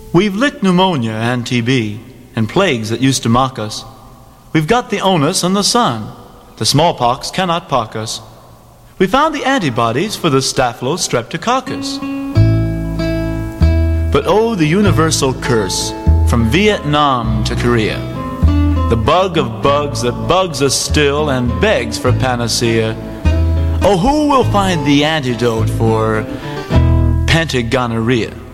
We've licked pneumonia and TB and plagues that used to mock us. We've got the onus and the sun. The smallpox cannot pock us. We found the antibodies for the Staphylostreptococcus. But oh, the universal curse from Vietnam to Korea. The bug of bugs that bugs us still and begs for panacea. Oh, who will find the antidote for pentagonorrhea?